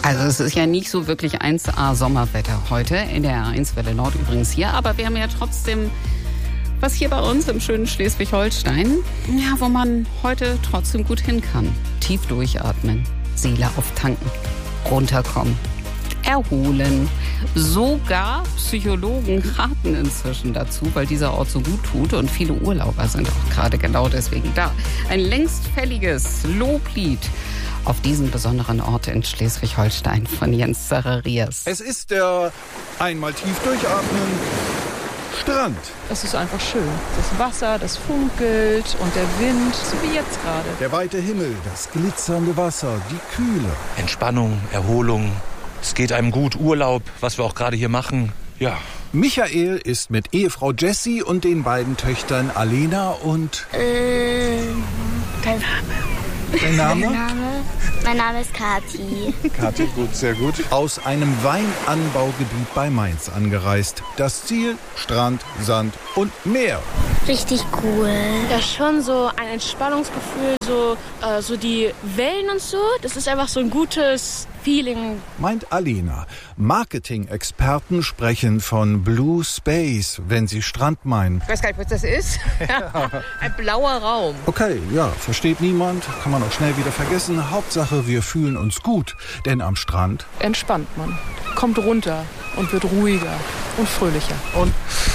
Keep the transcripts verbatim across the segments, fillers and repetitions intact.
Also es ist ja nicht so wirklich eins A Sommerwetter heute in der eins Welle Nord übrigens hier, aber wir haben ja trotzdem was hier bei uns im schönen Schleswig-Holstein, ja, wo man heute trotzdem gut hin kann. Tief durchatmen, Seele auftanken, runterkommen, erholen. Sogar Psychologen raten inzwischen dazu, weil dieser Ort so gut tut und viele Urlauber sind auch gerade genau deswegen da. Ein längst fälliges Loblied auf diesen besonderen Ort in Schleswig-Holstein von Jens Zacharias. Es ist der einmal tief durchatmen Strand. Es ist einfach schön. Das Wasser, das funkelt und der Wind, so wie jetzt gerade. Der weite Himmel, das glitzernde Wasser, die Kühle. Entspannung, Erholung. Es geht einem gut, Urlaub, was wir auch gerade hier machen. Ja. Michael ist mit Ehefrau Jessie und den beiden Töchtern Alena und... Äh, dein Name. Dein Name? Mein Name? Mein Name ist Kathi. Kathi, gut, sehr gut. Aus einem Weinanbaugebiet bei Mainz angereist. Das Ziel, Strand, Sand und Meer. Richtig cool. Ja, schon so ein Entspannungsgefühl, so, äh, so die Wellen und so. Das ist einfach so ein gutes Feeling. Meint Alena. Marketing-Experten sprechen von Blue Space, wenn sie Strand meinen. Ich weiß gar nicht, was das ist. Ein blauer Raum. Okay, ja, versteht niemand, kann man auch schnell wieder vergessen. Hauptsache, wir fühlen uns gut, denn am Strand Entspannt man, kommt runter und wird ruhiger und fröhlicher. und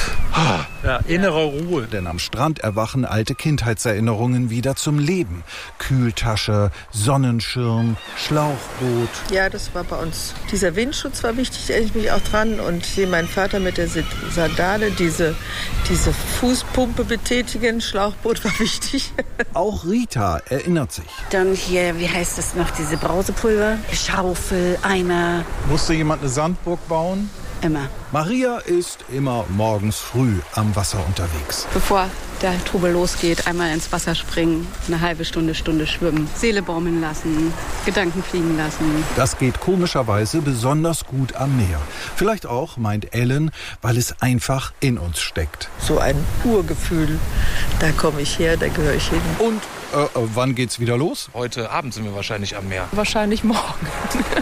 Ja, innere Ruhe. Denn am Strand erwachen alte Kindheitserinnerungen wieder zum Leben. Kühltasche, Sonnenschirm, Schlauchboot. Ja, das war bei uns. Dieser Windschutz war wichtig, da erinnere ich mich auch dran. Und hier mein Vater mit der Sandale, diese, diese Fußpumpe betätigen, Schlauchboot war wichtig. Auch Rita erinnert sich. Dann hier, wie heißt es noch, diese Brausepulver, Schaufel, Eimer, Musste jemand eine Sandburg bauen? immer. Maria ist immer morgens früh am Wasser unterwegs. Bevor der Trubel losgeht, einmal ins Wasser springen, eine halbe Stunde, Stunde schwimmen, Seele baumeln lassen, Gedanken fliegen lassen. Das geht komischerweise besonders gut am Meer. Vielleicht auch, meint Ellen, weil es einfach in uns steckt. So ein Urgefühl. Da komme ich her, da gehöre ich hin. Und äh, wann geht's wieder los? Heute Abend sind wir wahrscheinlich am Meer. Wahrscheinlich morgen.